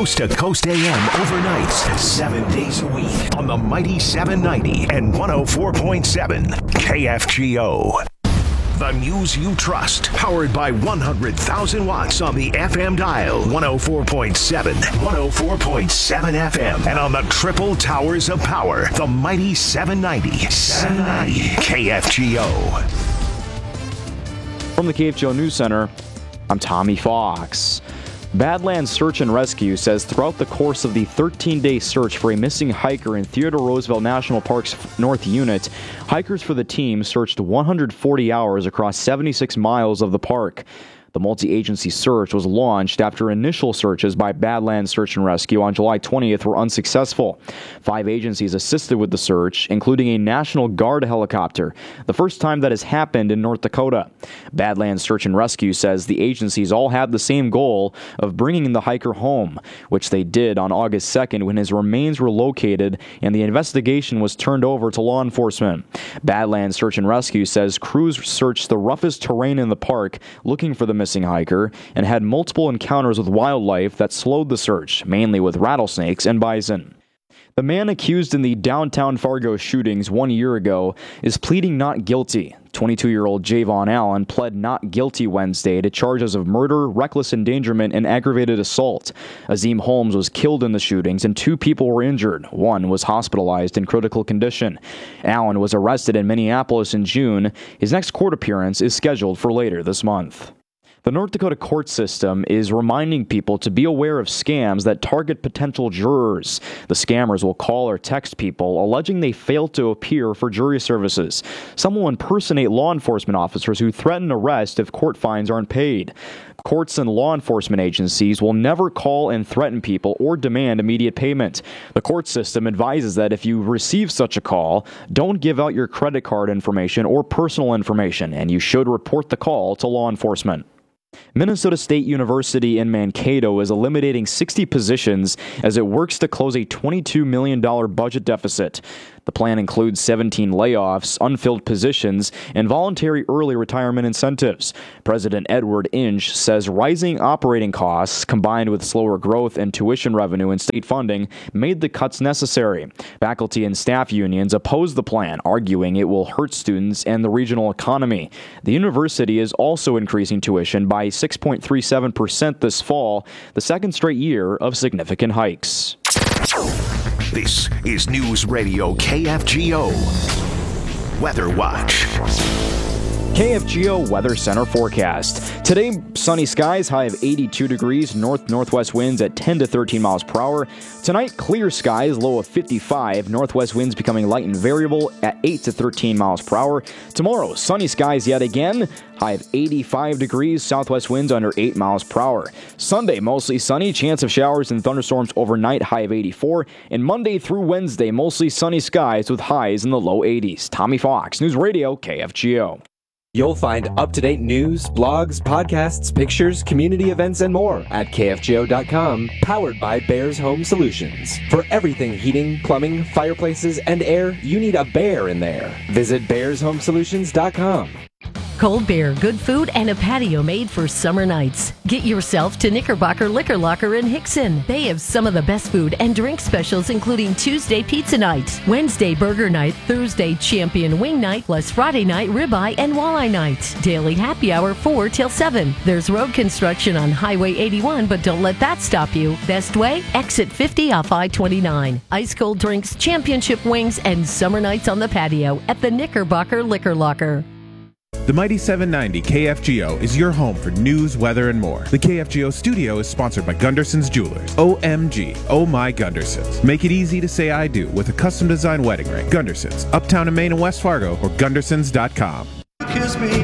Coast to Coast AM overnights, 7 days a week on the Mighty 790 and 104.7 KFGO. The news you trust, powered by 100,000 watts on the FM dial, 104.7, 104.7 FM, and on the triple towers of power, the Mighty 790, 790 KFGO. From the KFGO News Center, I'm Tommy Fox. Badlands Search and Rescue says throughout the course of the 13-day search for a missing hiker in Theodore Roosevelt National Park's North Unit, hikers for the team searched 140 hours across 76 miles of the park. The multi-agency search was launched after initial searches by Badlands Search and Rescue on July 20th were unsuccessful. 5 agencies assisted with the search, including a National Guard helicopter, the first time that has happened in North Dakota. Badlands Search and Rescue says the agencies all had the same goal of bringing the hiker home, which they did on August 2nd when his remains were located and the investigation was turned over to law enforcement. Badlands Search and Rescue says crews searched the roughest terrain in the park looking for the missing hiker and had multiple encounters with wildlife that slowed the search, mainly with rattlesnakes and bison. The man accused in the downtown Fargo shootings 1 year ago is pleading not guilty. 22-year-old Javon Allen pled not guilty Wednesday to charges of murder, reckless endangerment, and aggravated assault. Azim Holmes was killed in the shootings and 2 people were injured. 1 was hospitalized in critical condition. Allen was arrested in Minneapolis in June. His next court appearance is scheduled for later this month. The North Dakota court system is reminding people to be aware of scams that target potential jurors. The scammers will call or text people alleging they failed to appear for jury services. Some will impersonate law enforcement officers who threaten arrest if court fines aren't paid. Courts and law enforcement agencies will never call and threaten people or demand immediate payment. The court system advises that if you receive such a call, don't give out your credit card information or personal information, and you should report the call to law enforcement. Minnesota State University in Mankato is eliminating 60 positions as it works to close a $22 million budget deficit. The plan includes 17 layoffs, unfilled positions, and voluntary early retirement incentives. President Edward Inge says rising operating costs, combined with slower growth in tuition revenue and state funding, made the cuts necessary. Faculty and staff unions oppose the plan, arguing it will hurt students and the regional economy. The university is also increasing tuition by 6.37% this fall, the second straight year of significant hikes. This is News Radio KFGO Weather Watch. KFGO Weather Center forecast. Today, sunny skies, high of 82 degrees, northwest winds at 10 to 13 miles per hour. Tonight, clear skies, low of 55, northwest winds becoming light and variable at 8 to 13 miles per hour. Tomorrow, sunny skies yet again, high of 85 degrees, southwest winds under 8 miles per hour. Sunday, mostly sunny, chance of showers and thunderstorms overnight, high of 84. And Monday through Wednesday, mostly sunny skies with highs in the low 80s. Tommy Fox, News Radio, KFGO. You'll find up-to-date news, blogs, podcasts, pictures, community events, and more at KFGO.com, powered by Bears Home Solutions. For everything heating, plumbing, fireplaces, and air, you need a bear in there. Visit BearsHomeSolutions.com. Cold beer, good food, and a patio made for summer nights. Get yourself to Knickerbocker Liquor Locker in Hickson. They have some of the best food and drink specials, including Tuesday pizza night, Wednesday burger night, Thursday champion wing night, plus Friday night ribeye and walleye night. Daily happy hour 4 till 7. There's road construction on Highway 81, but don't let that stop you. Best way? Exit 50 off I-29. Ice cold drinks, championship wings, and summer nights on the patio at the Knickerbocker Liquor Locker. The Mighty 790 KFGO is your home for news, weather, and more. The KFGO studio is sponsored by Gunderson's Jewelers. OMG, oh my Gundersons. Make it easy to say I do with a custom designed wedding ring. Gundersons, Uptown in Maine and West Fargo, or Gundersons.com. Kiss me